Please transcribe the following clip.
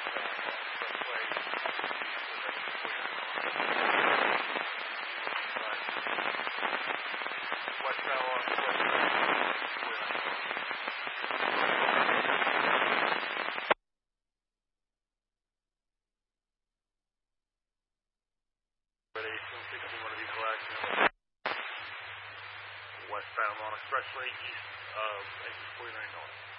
Westbound on Expressway east of exit 49 North.